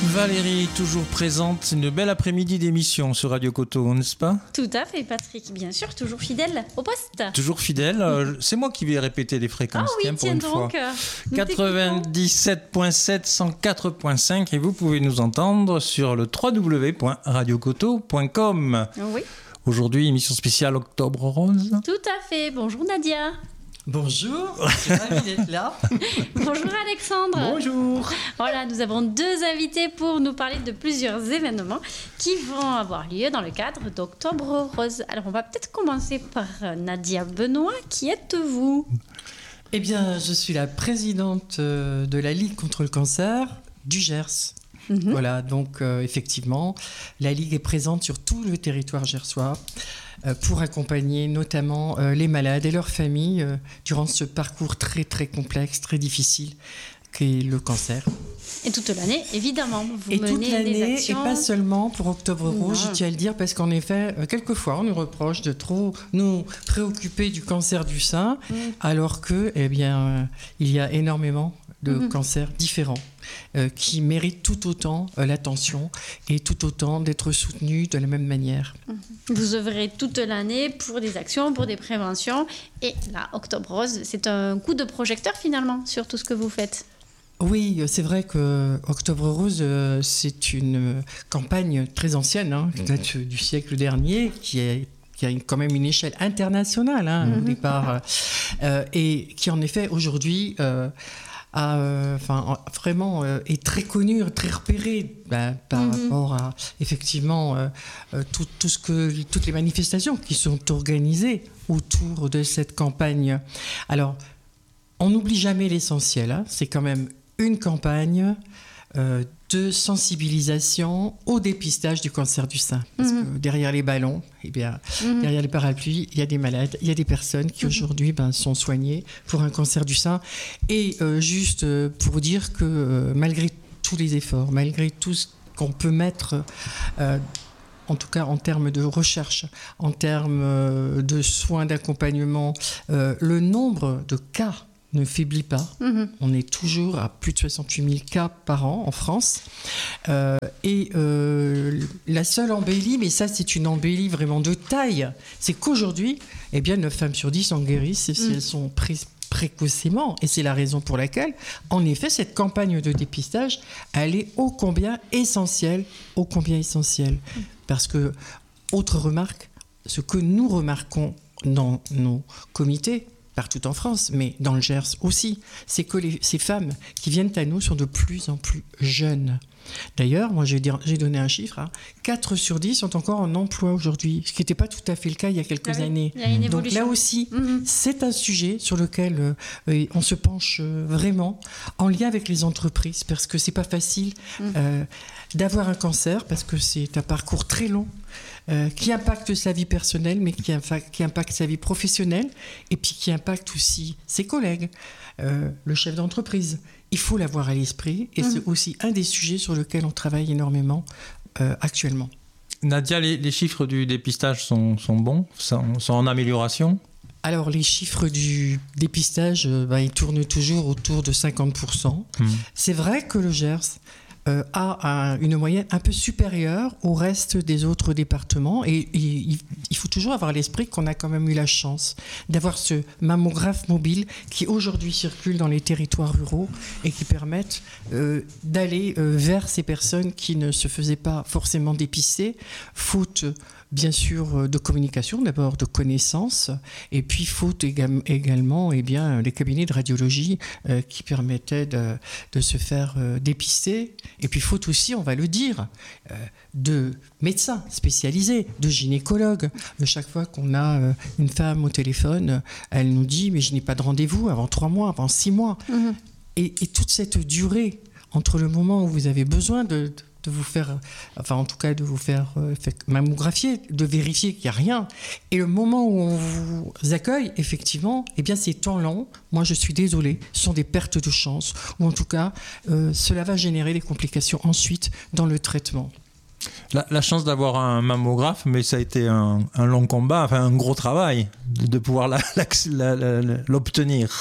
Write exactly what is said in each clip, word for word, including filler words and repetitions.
Valérie, toujours présente, une belle après-midi d'émission sur Radio Coteau, n'est-ce pas ? Tout à fait, Patrick, bien sûr, toujours fidèle au poste. Toujours fidèle, euh, c'est moi qui vais répéter les fréquences, ah oui, tiens, pour tiens une donc, fois. euh, quatre-vingt-dix-sept virgule sept, cent quatre virgule cinq et vous pouvez nous entendre sur le w w w point radio coteau point com. Oui. Aujourd'hui, émission spéciale Octobre Rose. Tout à fait, bonjour Nadia. Bonjour, je suis ravie d'être là. Bonjour Alexandre. Bonjour. Voilà, nous avons deux invités pour nous parler de plusieurs événements qui vont avoir lieu dans le cadre d'Octobre Rose. Alors, on va peut-être commencer par Nadia Benoît. Qui êtes-vous ? Eh bien, je suis la présidente de la Ligue contre le cancer du Gers. Mm-hmm. Voilà, donc euh, effectivement, la Ligue est présente sur tout le territoire gersois euh, pour accompagner notamment euh, les malades et leurs familles euh, durant ce parcours très très complexe, très difficile qu'est le cancer. Et toute l'année, évidemment, vous et menez toute l'année, des actions. Et pas seulement pour Octobre Rose, je tiens à le dire, parce qu'en effet, euh, quelquefois, on nous reproche de trop nous préoccuper du cancer du sein, mmh. alors que, eh bien, euh, il y a énormément de mmh. cancers différents euh, qui méritent tout autant euh, l'attention et tout autant d'être soutenus de la même manière. Mmh. Vous œuvrez toute l'année pour des actions, pour des préventions, et là, Octobre Rose, c'est un coup de projecteur finalement sur tout ce que vous faites. Oui, c'est vrai que Octobre Rose, c'est une campagne très ancienne, hein, qui date du siècle dernier, qui est qui a une, quand même une échelle internationale hein, mmh. au départ, euh, et qui en effet aujourd'hui euh, a, euh, enfin, vraiment euh, est très connue, très repérée ben, par mmh. rapport à effectivement euh, tout, tout ce que, toutes les manifestations qui sont organisées autour de cette campagne. Alors, on n'oublie jamais l'essentiel, hein, c'est quand même une campagne euh, de sensibilisation au dépistage du cancer du sein. Parce mmh. que derrière les ballons, eh bien, mmh. derrière les parapluies, il y a des malades, il y a des personnes qui mmh. aujourd'hui ben, sont soignées pour un cancer du sein. Et euh, juste euh, pour dire que euh, malgré tous les efforts, malgré tout ce qu'on peut mettre... Euh, en tout cas en termes de recherche, en termes euh, de soins d'accompagnement, euh, le nombre de cas ne faiblit pas. Mmh. On est toujours à plus de soixante-huit mille cas par an en France. Euh, et euh, la seule embellie, mais ça c'est une embellie vraiment de taille, c'est qu'aujourd'hui, eh bien, neuf femmes sur dix en guérissent mmh. si elles sont prises précocement. Et c'est la raison pour laquelle, en effet, cette campagne de dépistage, elle est ô combien essentielle, ô combien essentielle. Mmh. Parce que, autre remarque, ce que nous remarquons dans nos comités, partout en France, mais dans le Gers aussi, c'est que les, ces femmes qui viennent à nous sont de plus en plus jeunes. D'ailleurs, moi j'ai, dire, j'ai donné un chiffre, hein, quatre sur dix sont encore en emploi aujourd'hui, ce qui n'était pas tout à fait le cas il y a quelques ah oui, années. Il y a une Donc là aussi, mm-hmm. c'est un sujet sur lequel euh, on se penche euh, vraiment en lien avec les entreprises, parce que c'est pas facile mm. euh, d'avoir un cancer, parce que c'est un parcours très long, Euh, qui impacte sa vie personnelle, mais qui, infa- qui impacte sa vie professionnelle, et puis qui impacte aussi ses collègues, euh, le chef d'entreprise. Il faut l'avoir à l'esprit, et mmh. c'est aussi un des sujets sur lesquels on travaille énormément euh, actuellement. Nadia, les, les chiffres du dépistage sont, sont bons, sont, sont en amélioration ? Alors, les chiffres du dépistage, euh, bah, ils tournent toujours autour de cinquante pour cent. Mmh. C'est vrai que le Gers Euh, a un, une moyenne un peu supérieure au reste des autres départements, et, et il, il faut toujours avoir à l'esprit qu'on a quand même eu la chance d'avoir ce mammographe mobile qui aujourd'hui circule dans les territoires ruraux et qui permettent euh, d'aller euh, vers ces personnes qui ne se faisaient pas forcément dépister, faute bien sûr de communication, d'abord de connaissances, et puis faute éga- également eh bien, les cabinets de radiologie euh, qui permettaient de, de se faire euh, dépister, et puis faute aussi, on va le dire, euh, de médecins spécialisés, de gynécologues. Euh, chaque fois qu'on a euh, une femme au téléphone, elle nous dit « mais je n'ai pas de rendez-vous avant trois mois, avant six mois mmh. ». Et, et toute cette durée entre le moment où vous avez besoin de... de de vous faire, enfin en tout cas de vous faire euh, mammographier, de vérifier qu'il n'y a rien. Et le moment où on vous accueille, effectivement, eh bien c'est temps long. Moi je suis désolée, ce sont des pertes de chance, ou en tout cas euh, cela va générer des complications ensuite dans le traitement. La, la chance d'avoir un mammographe, mais ça a été un, un long combat, enfin un gros travail de, de pouvoir la, la, la, la, l'obtenir.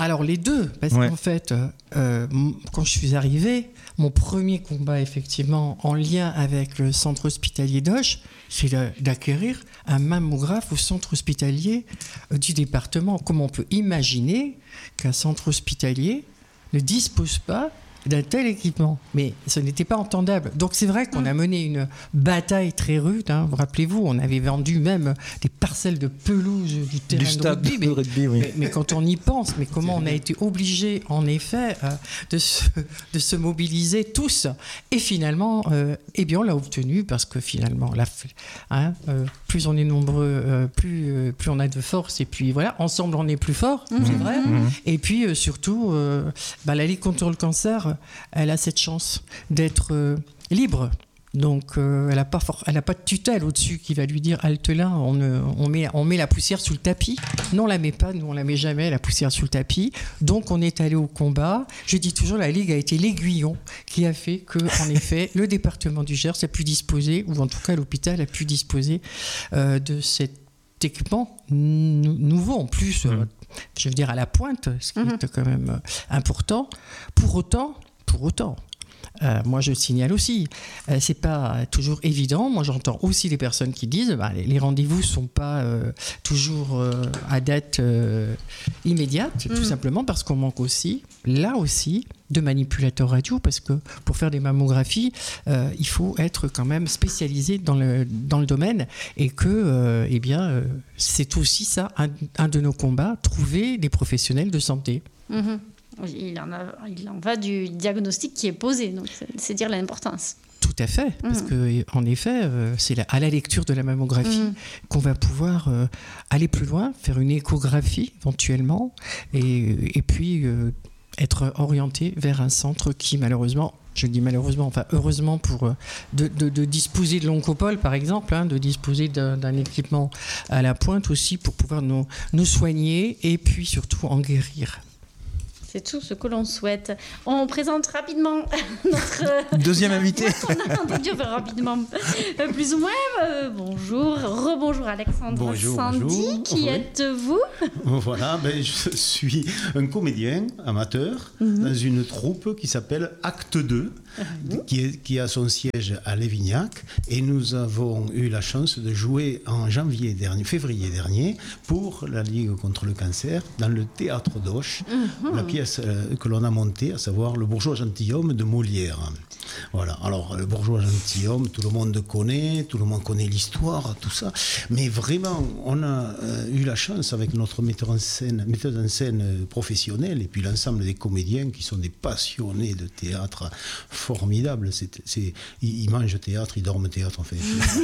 Alors les deux, parce Ouais. qu'en fait, euh, quand je suis arrivée, mon premier combat effectivement en lien avec le centre hospitalier d'Auch, c'est d'acquérir un mammographe au centre hospitalier du département. Comment on peut imaginer qu'un centre hospitalier ne dispose pas d'un tel équipement? Mais ce n'était pas entendable. Donc c'est vrai qu'on a mené une bataille très rude. Hein. Vous rappelez-vous, on avait vendu même des parcelles de pelouse du terrain Du stade de rugby. de rugby, oui. Mais, mais quand on y pense, mais comment on a été obligés, en effet, euh, de, se, de se mobiliser tous. Et finalement, euh, eh bien, on l'a obtenu parce que finalement, la, hein, euh, plus on est nombreux, euh, plus, euh, plus on a de force. Et puis voilà, ensemble, on est plus fort, Mmh. c'est vrai. Mmh. Et puis euh, surtout, euh, bah, la Ligue contre le cancer, elle a cette chance d'être euh, libre. Donc, euh, elle n'a pas, for- elle a pas de tutelle au-dessus qui va lui dire halte là, on, ne- on, met, on met la poussière sous le tapis. Non, on la met pas, nous on la met jamais, la poussière sous le tapis. Donc, on est allé au combat. Je dis toujours, la Ligue a été l'aiguillon qui a fait que, en effet, le département du Gers a pu disposer, ou en tout cas l'hôpital a pu disposer euh, de cet équipement nou- nouveau en plus, euh, je veux dire à la pointe, ce qui Mhm. est quand même euh, important. Pour autant, pour autant. Euh, moi, je le signale aussi. Euh, c'est pas toujours évident. Moi, j'entends aussi des personnes qui disent bah, les, les rendez-vous sont pas euh, toujours euh, à date euh, immédiate, Mhm. tout simplement parce qu'on manque aussi, là aussi, de manipulateurs radio, parce que pour faire des mammographies, euh, il faut être quand même spécialisé dans le, dans le domaine et que, euh, eh bien, euh, c'est aussi ça, un, un de nos combats, trouver des professionnels de santé. Mhm. Oui, il en, a, il en va du diagnostic qui est posé, donc c'est, c'est dire l'importance. Tout à fait, parce Mhm. que en effet, euh, c'est la- à la lecture de la mammographie Mhm. qu'on va pouvoir euh, aller plus loin, faire une échographie éventuellement, et, et puis euh, être orienté vers un centre qui malheureusement, je dis malheureusement, enfin heureusement pour euh, de, de- de disposer de l'oncopole par exemple, hein, de disposer d'un, d'un équipement à la pointe aussi pour pouvoir nous, nous soigner et puis surtout en guérir. C'est tout ce que l'on souhaite. On présente rapidement notre... Deuxième invité. On a entendu rapidement, euh, plus ou moins. Euh, bonjour, rebonjour Alexandre Bonjour, Sandy. bonjour. Qui Oui. êtes-vous? Voilà, ben, je suis un comédien amateur dans une troupe qui s'appelle Acte deux, qui, est- qui a son siège à Lévignac. Et nous avons eu la chance de jouer en janvier dernier, février dernier pour la Ligue contre le cancer dans le théâtre d'Auch, la pièce euh, que l'on a montée, à savoir Le bourgeois gentilhomme de Molière. Voilà, alors le bourgeois gentilhomme, tout le monde connaît, tout le monde connaît l'histoire, tout ça. Mais vraiment, on a euh, eu la chance avec notre metteur en scène, metteuse en scène euh, professionnelle et puis l'ensemble des comédiens qui sont des passionnés de théâtre formidables. C'est, c'est, ils, ils mangent théâtre, ils dorment théâtre, en fait.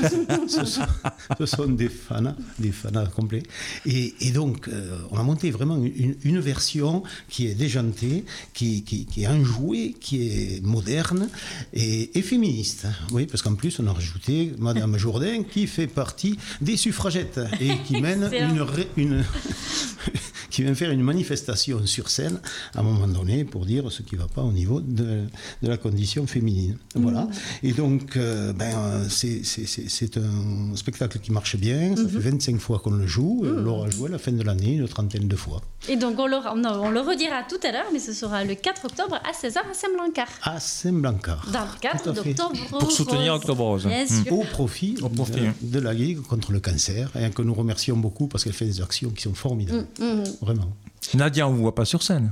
ce, sont, ce sont des fanas, des fanas complets. Et, et donc, euh, on a monté vraiment une, une version qui est déjantée, qui, qui, qui est enjouée, qui est moderne et, et féministe. Oui, parce qu'en plus, on a rajouté Madame Jourdain qui fait partie des suffragettes et qui mène Excellent. une, ré- une qui vient faire une manifestation sur scène à un moment donné pour dire ce qui ne va pas au niveau de, de la condition féminine. Voilà. Et donc, euh, ben, euh, c'est, c'est, c'est, c'est un spectacle qui marche bien. Ça fait vingt-cinq fois qu'on le joue. Et on l'aura joué à la fin de l'année une trentaine de fois. Et donc, on le, on, on le redira tout à l'heure, mais ce sera le quatre octobre à seize heures à Saint-Blancard. À Saint-Blancard. Dans le cadre Tout à fait. d'Octobre Pour soutenir Rose. Octobre Rose. Bien Mm. sûr. Au profit, Au profit, de, oui. de la Ligue contre le cancer, et que nous remercions beaucoup parce qu'elle fait des actions qui sont formidables. Mm, mm. Vraiment. Nadia, on ne vous voit pas sur scène.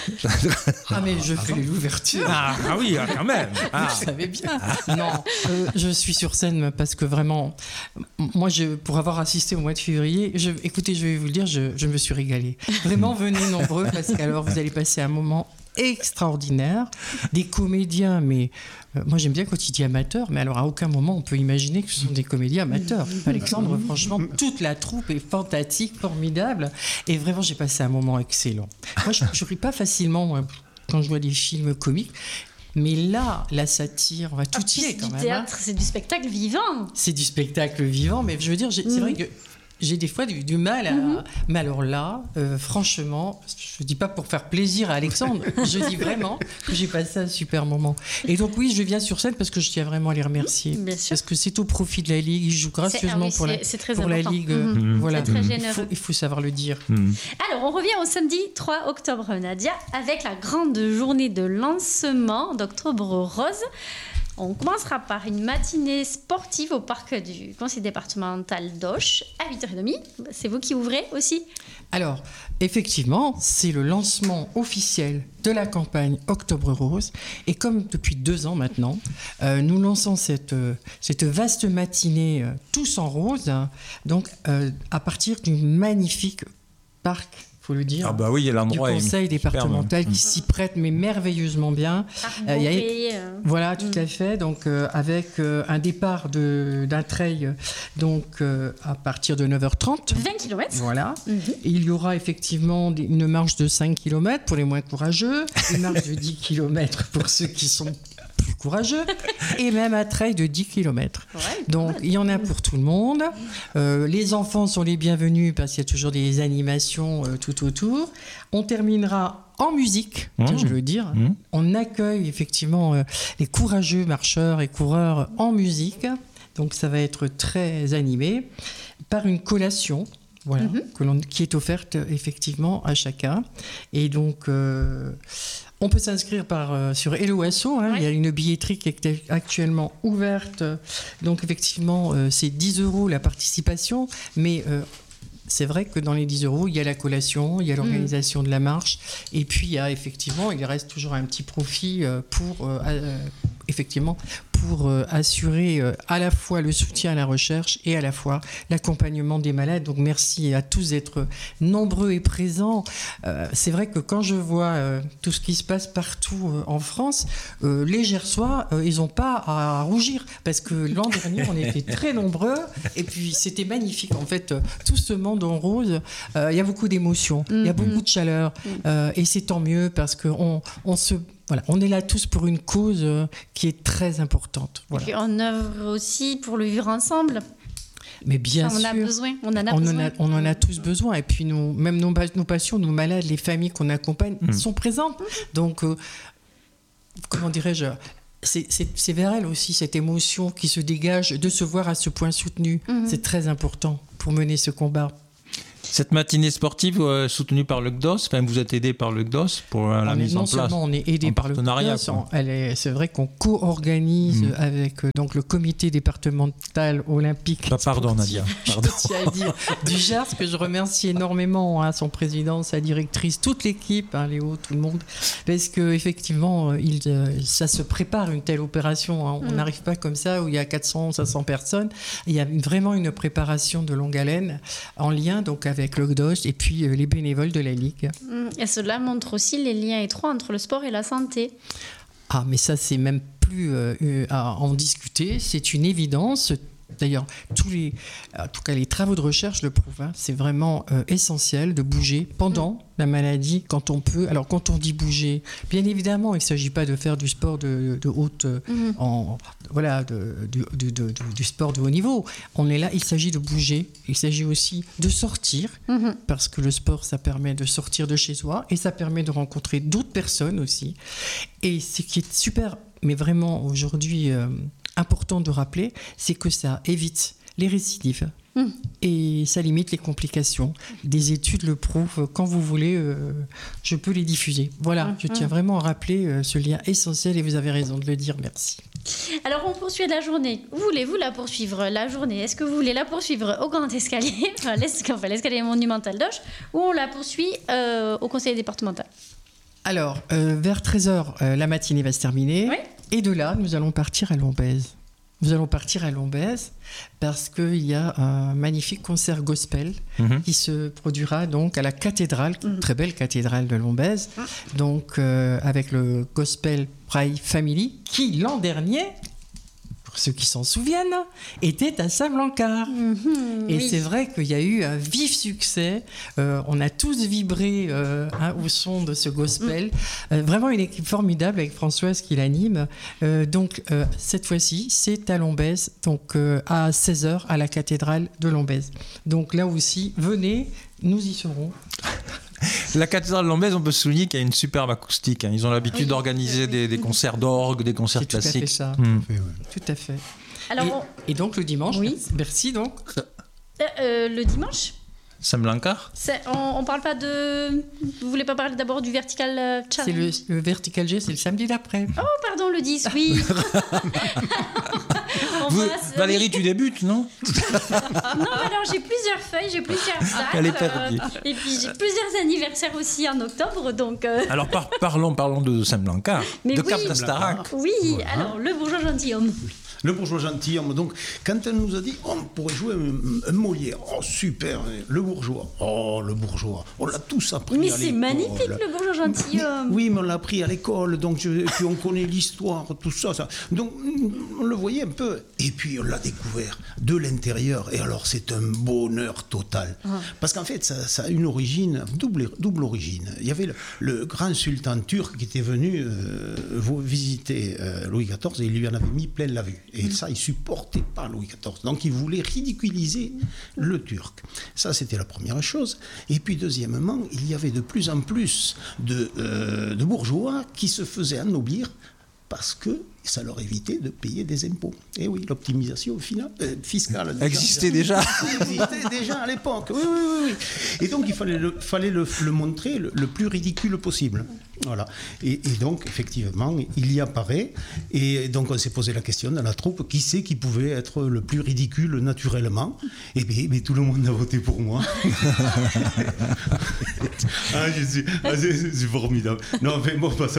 Ah mais je fais l'ouverture. Ah, ah oui, ah, quand même. Ah. Vous savez bien. Non, euh, je suis sur scène parce que vraiment, m- moi, je, pour avoir assisté au mois de février, je, écoutez, je vais vous le dire, je, je me suis régalée. Vraiment, venez nombreux parce qu'alors vous allez passer un moment extraordinaire. Des comédiens, mais euh, moi j'aime bien quand il dit amateur, mais alors à aucun moment on peut imaginer que ce sont des comédiens amateurs. Alexandre, franchement, toute la troupe est fantastique, formidable, et vraiment j'ai passé un moment excellent. Moi je ne ris pas facilement moi, quand je vois des films comiques. Mais là, la satire, on va tout Ah, puis y est c'est quand du même. hein. théâtre, c'est du spectacle vivant. C'est du spectacle vivant, mais je veux dire, j'ai- c'est Mhm. vrai que j'ai des fois du, du mal à... Mm-hmm. Mais alors là, euh, franchement, je ne dis pas pour faire plaisir à Alexandre, je dis vraiment que j'ai passé un super moment. Et donc oui, je viens sur scène parce que je tiens vraiment à les remercier. Bien sûr. Parce que c'est au profit de la Ligue, ils jouent gracieusement c'est, ah oui, pour, c'est, la, c'est pour la Ligue. Mm-hmm. Voilà. C'est très généreux. Il faut, il faut savoir le dire. Mm. Alors, on revient au samedi trois octobre, Nadia, avec la grande journée de lancement d'Octobre Rose. On commencera par une matinée sportive au parc du conseil départemental d'Auch à huit heures trente. C'est vous qui ouvrez aussi ? Alors, effectivement, c'est le lancement officiel de la campagne Octobre Rose. Et comme depuis deux ans maintenant, euh, nous lançons cette, euh, cette vaste matinée euh, tous en rose, hein, donc euh, à partir du magnifique parc, faut le dire, ah bah oui, l'endroit du conseil départemental superbe. qui s'y prête mais merveilleusement bien. Ah, Euh, il y a- pays, euh, Voilà, tout Mm. à fait. Donc, euh, avec euh, un départ de, d'un trail donc, euh, à partir de neuf heures trente. vingt kilomètres. Voilà. Mhm. Et il y aura effectivement des- une marche de cinq kilomètres pour les moins courageux, une marche de dix kilomètres pour ceux qui sont plus courageux, et même un trail de dix kilomètres. Ouais, Donc, il y en a pour tout le monde. Euh, les enfants sont les bienvenus parce qu'il y a toujours des animations euh, tout autour. On terminera en musique, Mmh. tiens, je veux le dire. Mmh. On accueille effectivement euh, les courageux marcheurs et coureurs en musique. Donc, ça va être très animé par une collation. Voilà, Mhm. que l'on- qui est offerte euh, effectivement à chacun. Et donc, euh, on peut s'inscrire par, euh, sur Hello Asso. Hein. Ouais. Il y a une billetterie qui est actuellement ouverte. Donc, effectivement, euh, c'est dix euros la participation. Mais euh, c'est vrai que dans les dix euros, il y a la collation, il y a l'organisation de la marche. Et puis, il y a effectivement, il reste toujours un petit profit euh, pour, euh, euh, effectivement, pour euh, assurer euh, à la fois le soutien à la recherche et à la fois l'accompagnement des malades. Donc merci à tous d'être nombreux et présents. Euh, c'est vrai que quand je vois euh, tout ce qui se passe partout euh, en France, euh, les Gersois, euh, ils n'ont pas à rougir parce que l'an dernier, on était très nombreux et puis c'était magnifique. En fait, euh, tout ce monde en rose, euh, il y a beaucoup d'émotions, il y a beaucoup de chaleur euh, et c'est tant mieux parce qu'on on se... Voilà, on est là tous pour une cause euh, qui est très importante. Voilà. Et puis on œuvre aussi pour le vivre ensemble. Mais bien on sûr, a besoin, on en a on, besoin. en a, on en a tous besoin. Et puis nous, même nos, nos patients, nos malades, les familles qu'on accompagne Mmh. sont présentes. Donc, euh, comment dirais-je, c'est, c'est, c'est vers elles aussi cette émotion qui se dégage de se voir à ce point soutenu. Mmh. C'est très important pour mener ce combat. Cette matinée sportive euh, soutenue par le C D O S, enfin, vous êtes aidé par le C D O S pour euh, la On est- mise non en place. seulement on est aidé en par le partenariat, C D O S, quoi. on- elle est- c'est vrai qu'on co-organise Mm. avec euh, donc, le comité départemental olympique. Bah, pardon, sportif, Nadia. Pardon. Je tiens à le dire, du Gers, que je remercie énormément, hein, son président, sa directrice, toute l'équipe, hein, Léo, tout le monde, parce qu'effectivement, euh, ça se prépare une telle opération. Hein. On Mm. n'arrive pas comme ça où il y a quatre cents, cinq cents personnes. Il y a vraiment une préparation de longue haleine en lien donc, avec le C D O S et puis euh, les bénévoles de la Ligue. Et cela montre aussi les liens étroits entre le sport et la santé. Ah, mais ça, c'est même plus euh, euh, à en discuter. C'est une évidence. D'ailleurs, tous les, en tout cas, les travaux de recherche le prouvent. Hein. C'est vraiment euh, essentiel de bouger pendant la maladie, quand on peut. Alors, quand on dit bouger, bien évidemment, il ne s'agit pas de faire du sport de, de haute, euh, Mhm. en, voilà, de, de- de- de- de- du sport de haut niveau. On est là, il s'agit de bouger. Il s'agit aussi de sortir, Mhm. parce que le sport, ça permet de sortir de chez soi et ça permet de rencontrer d'autres personnes aussi. Et ce qui est super, mais vraiment aujourd'hui euh, important de rappeler, c'est que ça évite les récidives. Mm. Et ça limite les complications. Des études le prouvent. Quand vous voulez, euh, je peux les diffuser. Voilà, Mm. je tiens vraiment à rappeler euh, ce lien essentiel et vous avez raison de le dire. Merci. Alors on poursuit la journée. Voulez-vous la poursuivre la journée? Est-ce que vous voulez la poursuivre au Grand Escalier, enfin, l'es- enfin, l'escalier monumental d'Auch, ou on la poursuit euh, au conseil départemental? Alors, euh, vers treize heures, euh, la matinée va se terminer. Oui. Et de là, nous allons partir à Lombez. Nous allons partir à Lombez parce qu'il y a un magnifique concert gospel Mhm. qui se produira donc à la cathédrale, Mhm. très belle cathédrale de Lombez, donc euh, avec le Gospel Prayer Family qui l'an dernier pour ceux qui s'en souviennent, était à Saint-Blancard. Mhm, Et oui. c'est vrai qu'il y a eu un vif succès. Euh, on a tous vibré euh, hein, au son de ce gospel. Euh, vraiment une équipe formidable avec Françoise qui l'anime. Euh, donc, euh, cette fois-ci, c'est à Lombez, donc euh, à seize heures à la cathédrale de Lombez. Donc là aussi, venez, nous y serons. La cathédrale de Lombez, on peut souligner qu'il y a une superbe acoustique. Hein. Ils ont l'habitude Oui, d'organiser oui. des, des concerts d'orgue, des concerts C'est tout à fait classiques. ça. Hmm. Ouais, ouais. Tout à fait. Alors, et, on- et donc le dimanche, Oui. merci donc. euh, euh, le dimanche, Saint-Blancard. c'est- on, on parle pas de. Vous voulez pas parler d'abord du vertical euh, challenge? C'est le, le Vertical G, c'est le samedi d'après. Oh, pardon, le dix, oui. On Vous- passe- Valérie, tu débutes, non? Ah, non, alors j'ai plusieurs feuilles, j'ai plusieurs dates. Elle est perdue. euh, et puis j'ai plusieurs anniversaires aussi en octobre, donc. euh, Alors par- parlons, parlons de Saint-Blancard, Mais de oui. Cap d'Astarac. Oui, Voilà. alors le bourgeois gentilhomme. Le bourgeois gentilhomme. Donc, quand elle nous a dit, oh, on pourrait jouer un, un Molière, oh super, le bourgeois, oh le bourgeois, on l'a tous appris. Mais à c'est l'école. magnifique le bourgeois gentilhomme. Oui, mais on l'a appris à l'école, donc je- et puis on connaît l'histoire, tout ça, ça. Donc on le voyait un peu. Et puis on l'a découvert de l'intérieur. Et alors c'est un bonheur total. Ah. Parce qu'en fait, ça, ça a une origine, double, double origine. Il y avait le, le grand sultan turc qui était venu euh, vous visiter euh, Louis quatorze et il lui en avait mis plein la vue. Et ça, il supportait pas Louis quatorze. Donc il voulait ridiculiser le turc. Ça, c'était la première chose. Et puis deuxièmement, il y avait de plus en plus de, euh, de bourgeois qui se faisaient ennoblir parce que ça leur évitait de payer des impôts. Et oui, l'optimisation finale, euh, fiscale déjà, Existait déjà. existait déjà à l'époque. Oui, oui, oui, oui. Et donc il fallait le, fallait le, le montrer le, le plus ridicule possible. Voilà. Et, et donc effectivement, il y apparaît. Et donc on s'est posé la question dans la troupe, qui c'est qui pouvait être le plus ridicule naturellement? Et bien, mais tout le monde a voté pour moi. ah, je suis, ah, c'est, c'est formidable. Non, mais bon, pas ça.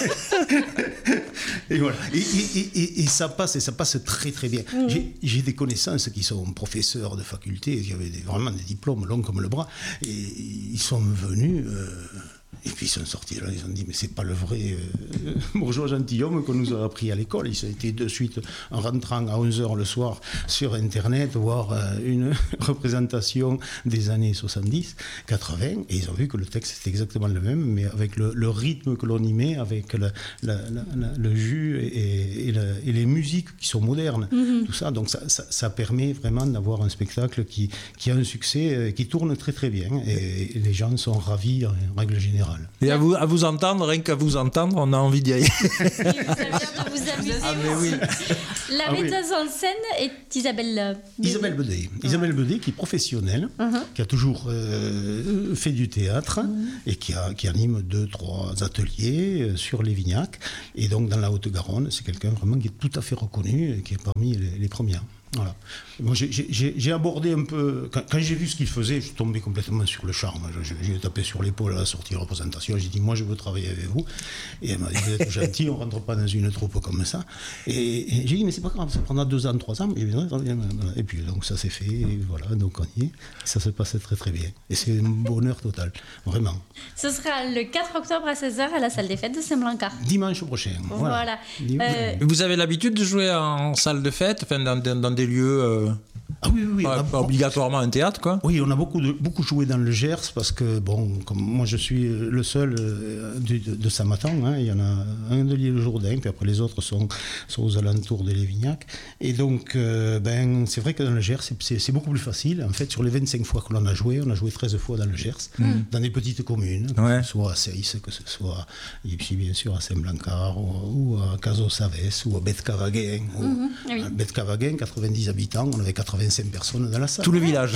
Et voilà. Et, et, et, et ça passe, et ça passe très très bien. Mmh. J'ai, j'ai des connaissances qui sont professeurs de faculté, qui avaient des, vraiment des diplômes longs comme le bras, et ils sont venus. Euh, Et puis ils sont sortis là, ils ont dit mais c'est pas le vrai euh, bourgeois gentilhomme qu'on nous a appris à l'école. Ils ont été de suite en rentrant à onze heures le soir sur internet voir euh, une représentation des années soixante-dix, quatre-vingts et ils ont vu que le texte c'est exactement le même mais avec le, le rythme que l'on y met, avec le, la, la, la, le jus et, et, la, et les musiques qui sont modernes, mm-hmm. tout ça. Donc ça, ça, ça permet vraiment d'avoir un spectacle qui, qui a un succès, qui tourne très très bien et, et les gens sont ravis en règle générale. Et à vous, à vous entendre, rien qu'à vous entendre, on a envie d'y aller. Et vous avez l'air de vous amuser. Ah, mais oui. La Ah oui. metteuse en scène est Isabelle. euh, Isabelle Bedet. Isabelle Bedet, qui est professionnelle, Uh-huh. qui a toujours euh, fait du théâtre Uh-huh. et qui, a, qui anime deux, trois ateliers euh, sur Lévignac. Et donc, dans la Haute-Garonne, c'est quelqu'un vraiment qui est tout à fait reconnu et qui est parmi les, les premières. Voilà. Moi, j'ai, j'ai, j'ai abordé un peu. Quand, quand j'ai vu ce qu'il faisait, je suis tombé complètement sur le charme. Je, je, j'ai tapé sur l'épaule à la sortie de représentation. J'ai dit, moi, je veux travailler avec vous. Et elle m'a dit, vous êtes gentil, on ne rentre pas dans une troupe comme ça. Et, et j'ai dit, mais c'est pas grave, ça prendra deux ans, trois ans. Et, et puis, donc, ça s'est fait. Et voilà, donc on y est. Ça se passe très, très bien. Et c'est un bonheur total, vraiment. Ce sera le quatre octobre à seize heures à la salle des fêtes de Saint-Blancard. Dimanche prochain. Voilà. Voilà. Euh, Vous avez l'habitude de jouer en salle de fête, enfin, dans, dans, dans des lieux, euh, Ah oui, oui, oui. pas, on a- pas obligatoirement un théâtre, quoi. Oui, on a beaucoup, de, beaucoup joué dans le Gers parce que, bon, comme moi je suis le seul euh, du- de, de Samatan, hein, il y en a un de l'Île-Jourdain, puis après les autres sont, sont aux alentours de Lévignac. Et donc, euh, ben, c'est vrai que dans le Gers, c'est, c'est, c'est beaucoup plus facile. En fait, sur les vingt-cinq fois que l'on a joué, on a joué treize fois dans le Gers, dans des petites communes, que Ouais. ce soit à Seyss, que ce soit, et puis bien sûr à Saint-Blancard, ou, ou à Caso-Savès, ou à Betcavaguin. ou- Mhm, oui. À Betcavaguin, quatre-vingt-dix habitants, on avait quatre-vingt-cinq personnes dans la salle. Tout le village.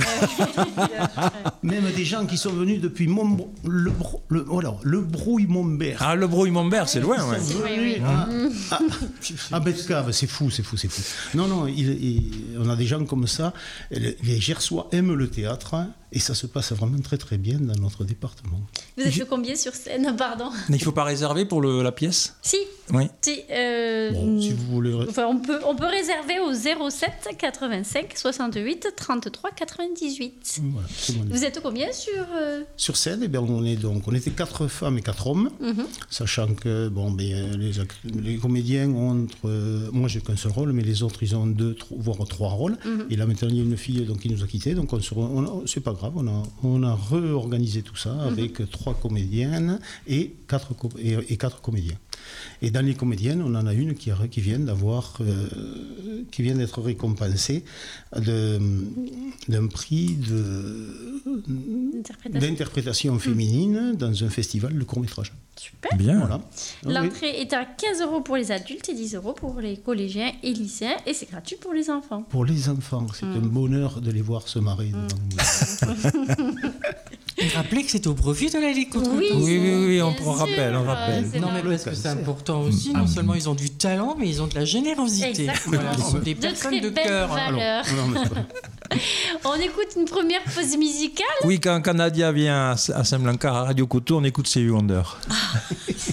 Même des gens qui sont venus depuis Mont, le, Bro- le, voilà, le Brouille-Montbert. Ah, le Brouille-Montbert, c'est loin, ouais. oui, oui. Ah, ah, ah, Betcave, c'est fou, c'est fou, c'est fou. Non, non, il- il- on a des gens comme ça. Les les Gersois aiment le théâtre Et ça se passe vraiment très très bien dans notre département. Vous êtes le combien sur scène, pardon? Mais il ne faut pas réserver pour le, la pièce? Si. Oui. Si, euh, Bon, si vous voulez... enfin, on, peut, on peut réserver au zéro sept quatre-vingt-cinq soixante-huit trente-trois quatre-vingt-dix-huit. Voilà, c'est mon Vous êtes combien sur... euh, Sur scène, eh bien, on, est donc, on était quatre femmes et quatre hommes, Mhm. sachant que bon, ben, les, ac- les comédiens ont entre... euh, moi, j'ai qu'un seul rôle, mais les autres, ils ont deux, trois, voire trois rôles. Mhm. Et là, maintenant, il y a une fille donc, qui nous a quittés, donc on se re- on a- c'est pas grave, on a, on a réorganisé tout ça avec trois comédiennes et quatre, co- et, et quatre comédiens. Et dans les comédiennes, on en a une qui, a- qui vient d'avoir, euh, qui vient d'être récompensée de- d'un prix de, Interprétation. d'interprétation féminine dans un festival de court-métrage. Super. Bien. Voilà. Oui. L'entrée est à quinze euros pour les adultes et dix euros pour les collégiens et lycéens. Et c'est gratuit pour les enfants. Pour les enfants, c'est un bonheur de les voir se marrer devant nous. Et rappelez que c'est au profit de la Ligue contre Oui, le cancer. Oui, oui, oui, on, bien on rappelle, on sûr, rappelle. c'est Non, mais normal. parce que c'est important aussi. Non seulement ils ont du talent, mais ils ont de la générosité. Exactement. Voilà, ce sont des De personnes très de belles cœur. hein. valeurs. Non, mais c'est pas- On écoute une première pause musicale. Oui, quand, quand Nadia vient à, à Saint-Blancar, à Radio Coteau, on écoute Stevie Wonder.